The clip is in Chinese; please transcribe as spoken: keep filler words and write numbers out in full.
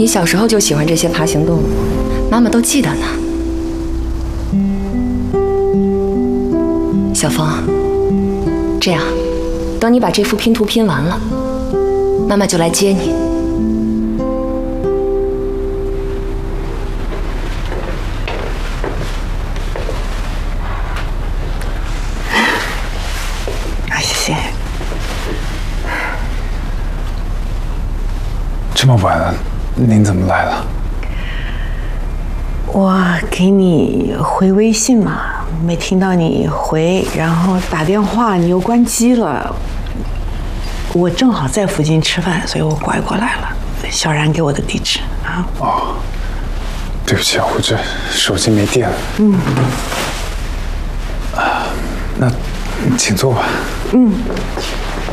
你小时候就喜欢这些爬行动物，妈妈都记得呢。小峰，这样，等你把这幅拼图拼完了，妈妈就来接你。 啊，谢谢。 这么晚了，您怎么来了？ 我给你回微信嘛，没听到你回，然后打电话你又关机了。我正好在附近吃饭，所以我拐过来了。小然给我的地址啊。 哦，对不起啊，我这手机没电了。 嗯。 啊，那请坐吧。 嗯。